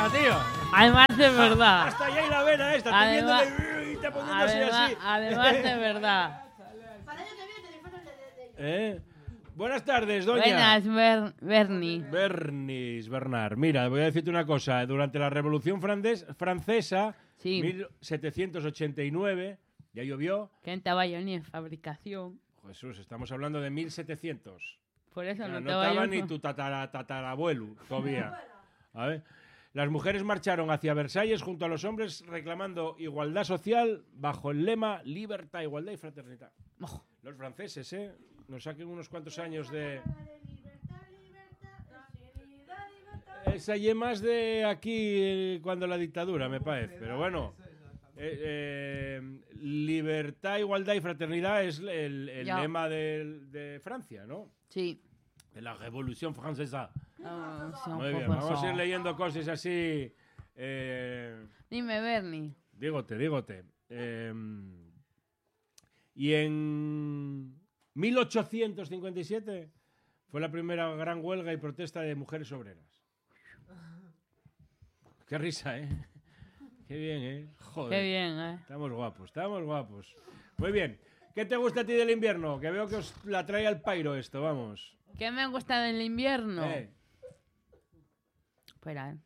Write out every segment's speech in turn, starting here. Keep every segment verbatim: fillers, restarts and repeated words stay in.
esta, tío. Además de verdad. Hasta allá hay la vena esta. Además, estoy viéndole y te poniéndose además, así. además de verdad. ¿Eh? Buenas tardes, doña. Buenas, Ber Bernie. Bernis, Bernard. Mira, voy a decirte una cosa. Durante la Revolución Frandes Francesa, Sí. mil setecientos ochenta y nueve, ya llovió. Que no estaba yo ni en fabricación. Jesús, estamos hablando de mil setecientos. Por eso No, no, no estaba estaba yo. ni tu tatara, tatarabuelo todavía. A ver. Las mujeres marcharon hacia Versalles junto a los hombres reclamando igualdad social bajo el lema libertad, igualdad y fraternidad. Oh. Los franceses, ¿eh? Nos saquen unos cuantos años de... Esa y más de aquí eh, cuando la dictadura, me parece. Pero bueno, eh, eh, libertad, igualdad y fraternidad es el, el lema de, de Francia, ¿no? Sí. De la Revolución Francesa. Oh, sí, un Muy bien, poco vamos a ir eso. leyendo cosas así. Eh, Dime, Bernie. dígote, dígote. Eh, y en mil ochocientos cincuenta y siete fue la primera gran huelga y protesta de mujeres obreras. Qué risa, ¿eh? Qué bien, ¿eh? Joder. Qué bien, ¿eh? Estamos guapos, estamos guapos. Muy bien. ¿Qué te gusta a ti del invierno? Que veo que os la trae al pairo esto, vamos. ¿Qué me gusta del invierno? Eh. Espera, ¿eh?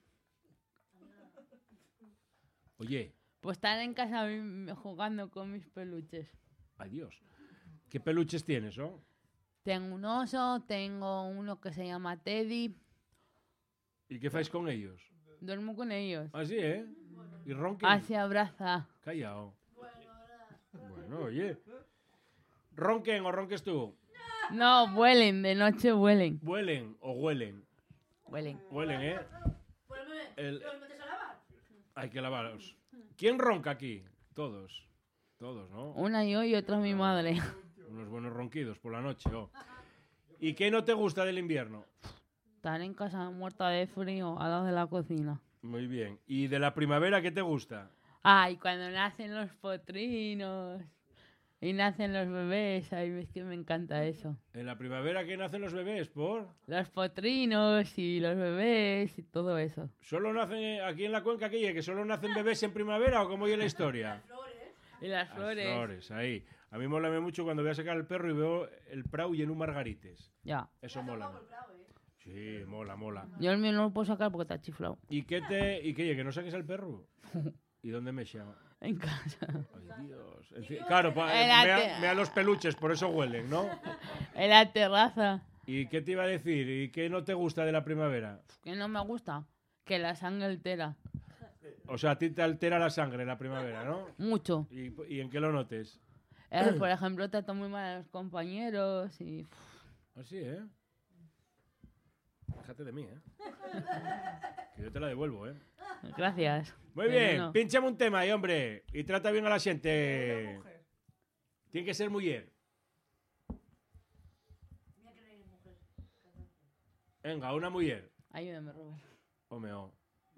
Oye, Pues estar en casa mi- jugando con mis peluches. ay Dios. ¿Qué peluches tienes, oh? Tengo un oso, tengo uno que se llama Teddy. ¿Y qué fáis con ellos? Duermo con ellos. Así, ¿eh? Y ronquen. Ah, se abraza. Callao. Bueno, oye. ¿Ronquen o ronques tú? No, huelen, de noche huelen. ¿Huelen o huelen? Huelen. Huelen, ¿eh? El... Hay que lavarlos. ¿Quién ronca aquí? Todos. Todos, ¿no? Una yo y otra mi madre. Unos buenos ronquidos por la noche, oh. ¿Y qué no te gusta del invierno? Estar en casa muerta de frío al lado de la cocina. Muy bien. ¿Y de la primavera qué te gusta? Ay, cuando nacen los potrinos y nacen los bebés, ay, es que me encanta eso. ¿En la primavera qué nacen los bebés? ¿Por? Los potrinos y los bebés y todo eso. ¿Solo nacen aquí en la cuenca aquella que solo nacen bebés en primavera o cómo oye la historia? Y las Las flores. flores, ahí. A mí mola mucho cuando voy a sacar el perro y veo el prau lleno de margarites. Ya. Eso mola. Sí, mola, mola. Yo el mío no lo puedo sacar porque está chiflado. ¿Y qué te... ¿Y qué? ¿Que no saques al perro? ¿Y dónde me llama? En casa. Ay, Dios. Enci- Claro, pa- En la mea, te- mea los peluches, por eso huelen, ¿no? En la terraza. ¿Y qué te iba a decir? ¿Y qué no te gusta de la primavera? Que no me gusta. Que la sangre altera. O sea, a ti te altera la sangre la primavera, ¿no? Mucho. ¿Y, y en qué lo notes? Eh, por ejemplo, trato muy mal a los compañeros y... Así, ¿eh? Déjate de mí, ¿eh? Que yo te la devuelvo, ¿eh? Gracias. Muy Pero bien, no. pínchame un tema ahí, hombre. Y trata bien a la gente. Tiene que ser mujer. Venga, una mujer. Ayúdame, Robert. Home, oh.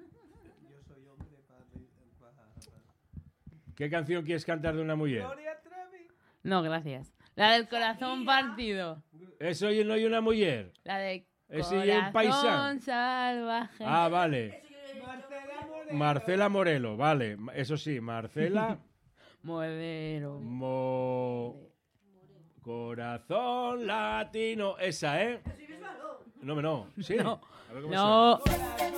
¿Qué canción quieres cantar de una mujer? No, gracias. La del corazón partido. Eso y no hay una mujer. La de Ese y el paisano. corazón salvaje. Ah, vale. Marcela Morelo, vale. Eso sí, Marcela Modero. Mo... Corazón latino. Esa, ¿eh? No, no. Sí. No. A ver cómo No. suena.